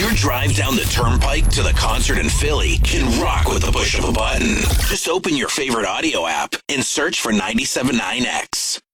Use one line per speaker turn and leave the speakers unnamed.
Your drive down the turnpike to the concert in Philly can rock with the push of a button. Just open your favorite audio app and search for 97.9X.